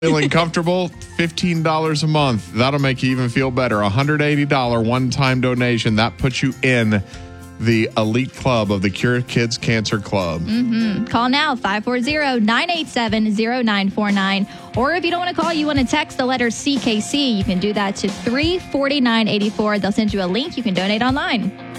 Feeling comfortable? $15 a month. That'll make you even feel better. $180 one-time donation. That puts you in the elite club of the Cure Kids Cancer Club. Call now, 540-987-0949. Or if you don't want to call, you want to text the letter CKC, you can do that to 34984. They'll send you a link. You can donate online.